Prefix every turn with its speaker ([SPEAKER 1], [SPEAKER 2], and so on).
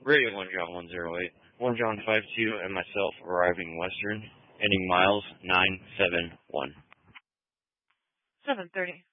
[SPEAKER 1] Radio 1 John 108, 1 John 52, and myself arriving Western, ending miles 971.
[SPEAKER 2] 7:30.